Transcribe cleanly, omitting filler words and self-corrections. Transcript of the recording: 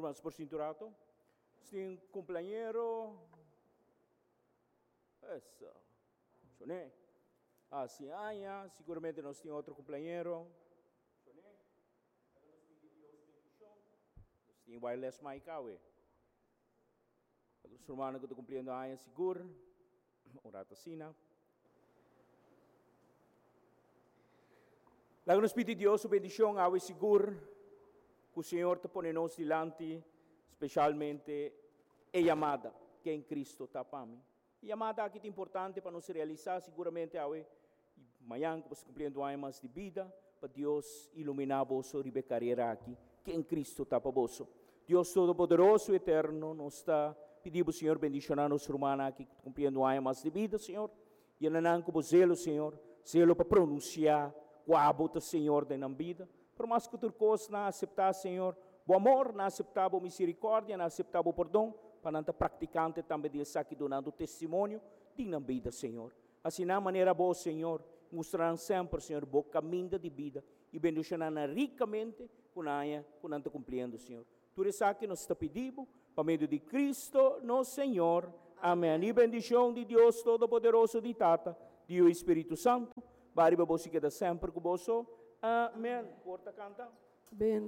mas por cinturato. Se tem companheiro, essa, né? Assim, seguramente nós temos outro companheiro. Nós temos wireless mic, os irmãos que estão cumprindo a seguro, orata sina. Lago nos pedi Deus, bendição a seguro, que o Senhor te põe nos dilante, especialmente a chamada que em Cristo está para mim. A chamada aqui é importante para nos realizar, seguramente, amanhã, que você cumprindo mais de vida, para Deus iluminar a vossa carreira aqui, que em Cristo está para você. Deus Todo-Poderoso e Eterno, nos está pedindo, Senhor, bendicionar nos irmãos aqui, cumprindo mais de vida, Senhor. E não como zelo, Senhor, zelo para pronunciar o hábito, Senhor, da nossa vida. Por mais que outra coisa não aceitar, Senhor, o amor, não aceitar a misericórdia, não aceitar o perdão, para não estar praticante também de aqui dando testemunho de nossa vida, Senhor. Assim, na maneira boa, Senhor, mostrando sempre, Senhor, o caminho de vida e bendicionando ricamente com a está cumprindo, Senhor. Tudo isso que nós está pedindo, por meio de Cristo, nosso Senhor. Amém. E bendição de Deus Todo-Poderoso, de Tata, de o Espírito Santo, para você queda sempre com você. Amém. Porta canta. Ben